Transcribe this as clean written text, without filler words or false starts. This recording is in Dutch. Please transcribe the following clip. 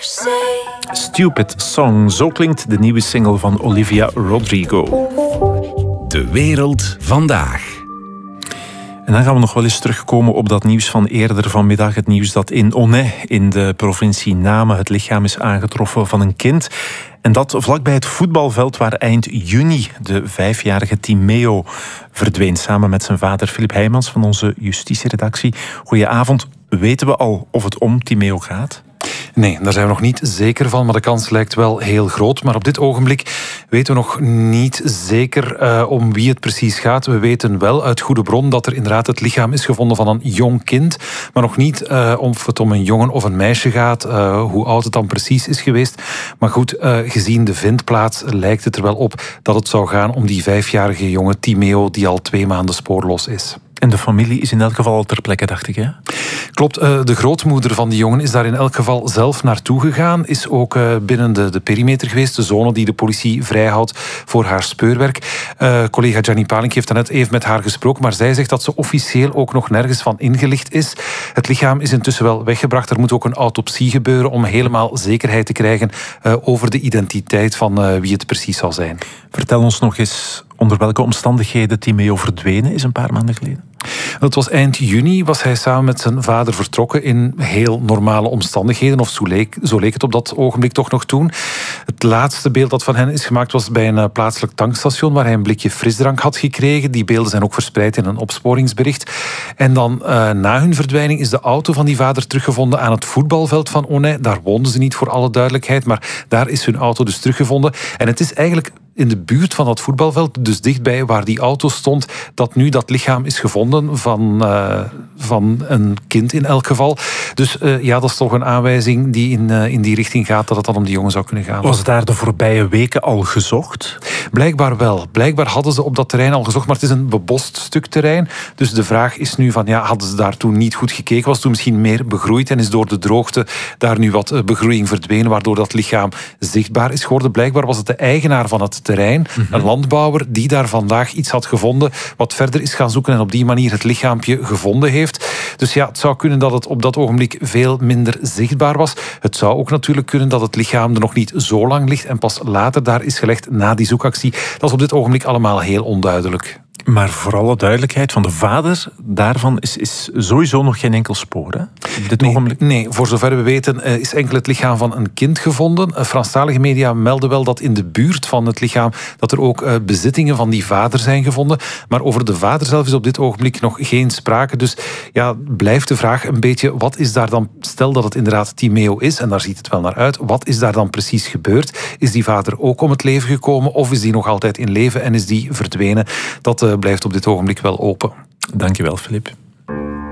Stupid Song, zo klinkt de nieuwe single van Olivia Rodrigo. De wereld vandaag. En dan gaan we nog wel eens terugkomen op dat nieuws van eerder vanmiddag. Het nieuws dat in Onay, in de provincie Namen, het lichaam is aangetroffen van een kind. En dat vlakbij het voetbalveld waar eind juni de 5-jarige Timeo verdween. Samen met zijn vader Filip Heijmans van onze justitieredactie. Goedenavond. Weten we al of het om Timeo gaat? Nee, daar zijn we nog niet zeker van, maar de kans lijkt wel heel groot. Maar op dit ogenblik weten we nog niet zeker om wie het precies gaat. We weten wel uit goede bron dat er inderdaad het lichaam is gevonden van een jong kind. Maar nog niet of het om een jongen of een meisje gaat, hoe oud het dan precies is geweest. Maar goed, gezien de vindplaats lijkt het er wel op dat het zou gaan om die 5-jarige jongen Timeo die al 2 maanden spoorloos is. En de familie is in elk geval al ter plekke, dacht ik, hè? Klopt, de grootmoeder van die jongen is daar in elk geval zelf naartoe gegaan. Is ook binnen de perimeter geweest, de zone die de politie vrijhoudt voor haar speurwerk. Collega Gianni Palink heeft daarnet even met haar gesproken, maar zij zegt dat ze officieel ook nog nergens van ingelicht is. Het lichaam is intussen wel weggebracht. Er moet ook een autopsie gebeuren om helemaal zekerheid te krijgen over de identiteit van wie het precies zal zijn. Vertel ons nog eens onder welke omstandigheden Timeo verdwenen is een paar maanden geleden. Dat was eind juni, was hij samen met zijn vader vertrokken in heel normale omstandigheden. Of zo leek het op dat ogenblik toch nog toen. Het laatste beeld dat van hen is gemaakt was bij een plaatselijk tankstation waar hij een blikje frisdrank had gekregen. Die beelden zijn ook verspreid in een opsporingsbericht. En dan na hun verdwijning is de auto van die vader teruggevonden aan het voetbalveld van Onay. Daar woonden ze niet, voor alle duidelijkheid, maar daar is hun auto dus teruggevonden. En het is eigenlijk in de buurt van dat voetbalveld, dus dichtbij waar die auto stond, dat nu dat lichaam is gevonden van een kind in elk geval. Dus ja, dat is toch een aanwijzing die in die richting gaat dat het dan om die jongen zou kunnen gaan. Was daar de voorbije weken al gezocht? Blijkbaar wel. Blijkbaar hadden ze op dat terrein al gezocht, maar het is een bebost stuk terrein. Dus de vraag is nu van, ja, hadden ze daar toen niet goed gekeken? Was toen misschien meer begroeid en is door de droogte daar nu wat begroeiing verdwenen, waardoor dat lichaam zichtbaar is geworden? Blijkbaar was het de eigenaar van het terrein, een landbouwer, die daar vandaag iets had gevonden, wat verder is gaan zoeken en op die manier het lichaampje gevonden heeft. Dus ja, het zou kunnen dat het op dat ogenblik veel minder zichtbaar was. Het zou ook natuurlijk kunnen dat het lichaam er nog niet zo lang ligt en pas later daar is gelegd na die zoekactie. Dat is op dit ogenblik allemaal heel onduidelijk. Maar voor alle duidelijkheid, van de vader daarvan is sowieso nog geen enkel spoor, hè? Op dit ogenblik? Nee, voor zover we weten is enkel het lichaam van een kind gevonden. Franstalige media melden wel dat in de buurt van het lichaam dat er ook bezittingen van die vader zijn gevonden. Maar over de vader zelf is op dit ogenblik nog geen sprake. Dus ja, blijft de vraag een beetje, wat is daar dan, stel dat het inderdaad Timeo is, en daar ziet het wel naar uit, wat is daar dan precies gebeurd? Is die vader ook om het leven gekomen of is die nog altijd in leven en is die verdwenen? Dat blijft op dit ogenblik wel open. Dankjewel, Filip.